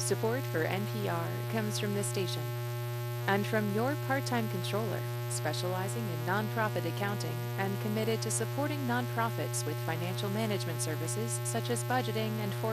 Support for NPR comes from this station and from your part-time controller, specializing in nonprofit accounting and committed to supporting nonprofits with financial management services such as budgeting and